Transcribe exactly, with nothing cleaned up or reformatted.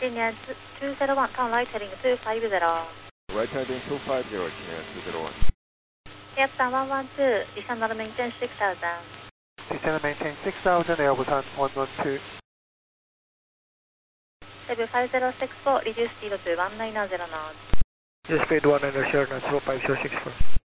Virginia two zero one, turn right heading two five zero. Right heading two five zero, Virginia two zero one. Captain one one two, descend and maintain six thousand. Descend and maintain six thousand, Airbus one one two. Level five zero six four, reduce speed to one nine zero knots. Just speed one nine zero knots, five zero six four.